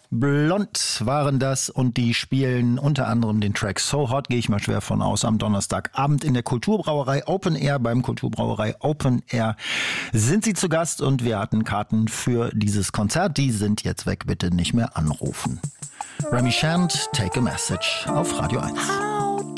Blond waren das und die spielen unter anderem den Track So Hot, gehe ich mal schwer von aus, am Donnerstagabend in der Kulturbrauerei Open Air. Beim Kulturbrauerei Open Air sind sie zu Gast und wir hatten Karten für dieses Konzert. Die sind jetzt weg, bitte nicht mehr anrufen. Remy Shant, Take a Message auf Radio 1.